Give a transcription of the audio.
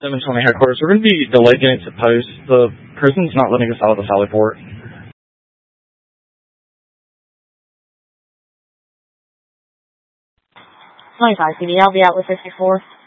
Simmons County headquarters. We're going to be delayed getting to post. The prison's not letting us out of the Sally Port. 25 CD, I'll be out with 54.